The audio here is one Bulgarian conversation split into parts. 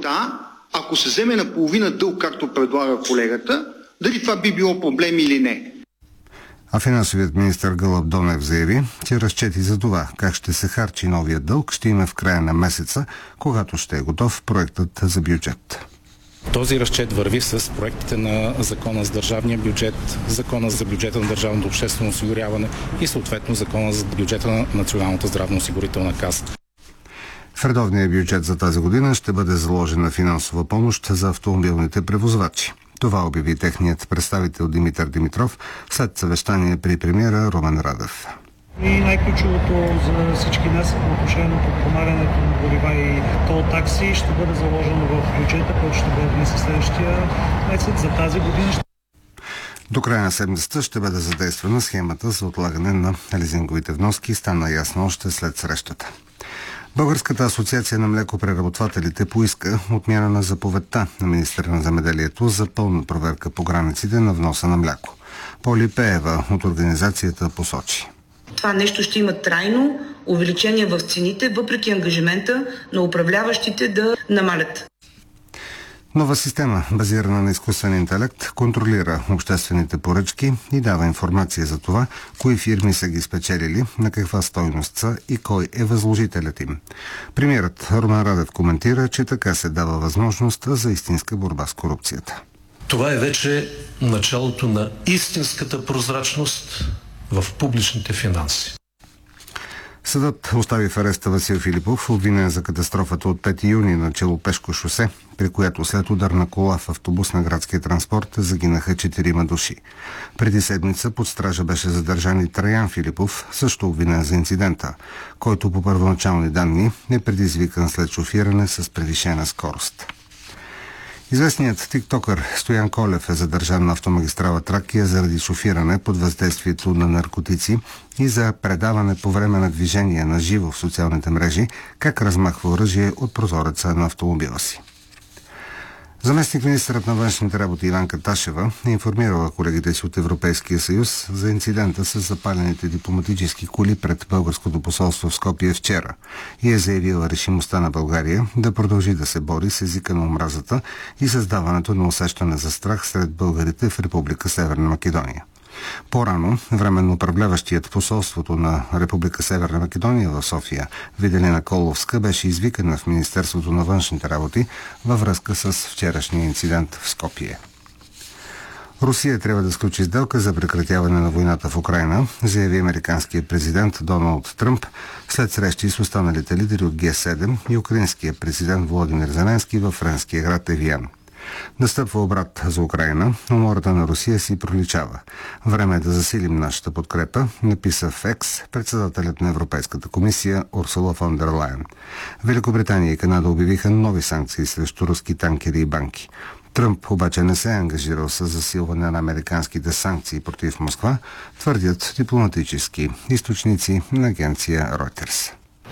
да, ако се вземе наполовина дълг, както предлага колегата, дали това би било проблем или не. А финансовият министър Гълъб Донев заяви, че разчети за това как ще се харчи новия дълг ще има в края на месеца, когато ще е готов проектът за бюджет. Този разчет върви с проектите на Закона за държавния бюджет, Закона за бюджета на държавното обществено осигуряване и съответно Закона за бюджета на Националната здравноосигурителна каса. В редовния бюджет за тази година ще бъде заложена финансова помощ за автомобилните превозвачи. Това обяви техният представител Димитър Димитров след съвещание при премиера Румен Радев. И най-ключовото за всички нас по отношение на подпомагането на горива и тол такси ще бъде заложено в бюджета, който ще бъде внесен следващия месец за тази година. До края на седмицата ще бъде задействана схемата за отлагане на лизинговите вноски, стана ясно още след срещата. Българската асоциация на млекопреработвателите поиска отмяна на заповедта на министъра на земеделието за пълна проверка по границите на вноса на мляко. Поли Пеева от организацията посочи. Това нещо ще има трайно увеличение в цените, въпреки ангажимента на управляващите да намалят. Нова система, базирана на изкуствен интелект, контролира обществените поръчки и дава информация за това, кои фирми са ги спечелили, на каква стойност са и кой е възложителят им. Премиерът Румен Радев коментира, че така се дава възможност за истинска борба с корупцията. Това е вече началото на истинската прозрачност в публичните финанси. Съдът остави в ареста Васил Филипов, обвинен за катастрофата от 5 юни на Челопешко шосе, при която след удар на кола в автобус на градския транспорт загинаха 4 души. Преди седмица под стража беше задържан и Траян Филипов, също обвинен за инцидента, който по първоначални данни е предизвикан след шофиране с превишена скорост. Известният тиктокър Стоян Колев е задържан на автомагистрала Тракия заради шофиране под въздействието на наркотици и за предаване по време на движение на живо в социалните мрежи как размахва оръжие от прозореца на автомобила си. Заместник-министърът на външните работи Иванка Ташева е информирала колегите си от Европейския съюз за инцидента с запалените дипломатически коли пред българското посолство в Скопие вчера и е заявила решимостта на България да продължи да се бори с езика на омразата и създаването на усещане за страх сред българите в Република Северна Македония. По-рано, временно управляващият посолството на Република Северна Македония в София, Виделина Коловска, беше извикана в Министерството на външните работи във връзка с вчерашния инцидент в Скопие. Русия трябва да сключи сделка за прекратяване на войната в Украйна, заяви американският президент Доналд Тръмп след срещи с останалите лидери от Г7 и украинския президент Володимир Зеленски във френския град Евиан. Настъпва обрат за Украйна, умората на Русия си проличава. Време е да засилим нашата подкрепа, написа в Екс председателят на Европейската комисия Урсула фон дер Лайен. Великобритания и Канада обявиха нови санкции срещу руски танкери и банки. Тръмп обаче не се е ангажирал с засилване на американските санкции против Москва, твърдят дипломатически източници на агенция Reuters.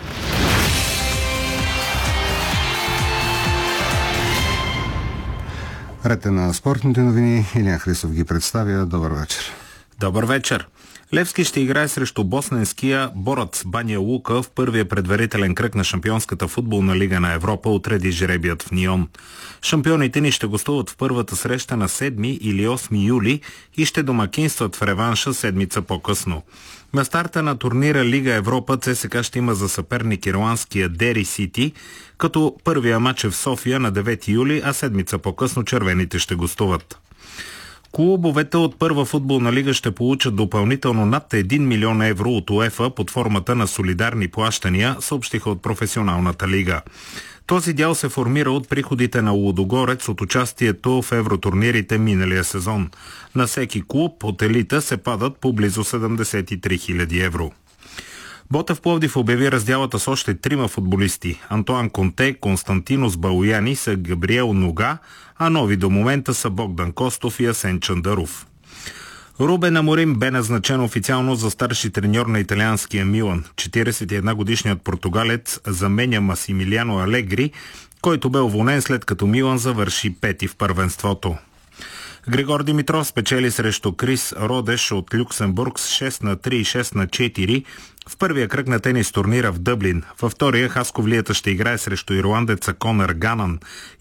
Ред на спортните новини. Илиян Христов ги представя. Добър вечер. Добър вечер. Левски ще играе срещу босненския Борац Баня Лука в първия предварителен кръг на Шампионската футболна лига на Европа, отреди жребият в Нион. Шампионите ни ще гостуват в първата среща на 7 или 8 юли и ще домакинстват в реванша седмица по-късно. На старта на турнира Лига Европа ЦСКА ще има за съперник ирландския Дери Сити, като първия матч е в София на 9 юли, а седмица по-късно червените ще гостуват. Клубовете от първа футболна лига ще получат допълнително над 1 милион евро от УЕФА под формата на солидарни плащания, съобщиха от професионалната лига. Този дял се формира от приходите на Лудогорец от участието в евротурнирите миналия сезон. На всеки клуб от елита се падат по близо 73 000 евро. Ботев Пловдив обяви раздялата с още 3 футболисти. Антоан Конте, Константинос Балуяни са Габриел Нога, а нови до момента са Богдан Костов и Асен Чандаров. Рубен Аморим бе назначен официално за старши треньор на италианския Милан. 41-годишният португалец заменя Масимилиано Алегри, който бе уволнен след като Милан завърши 5-ти в първенството. Григор Димитров спечели срещу Крис Родеш от Люксембург с 6-3 и 6-4 в първия кръг на тенис турнира в Дъблин. Във втория хасковлията ще играе срещу ирландеца Конър Ганан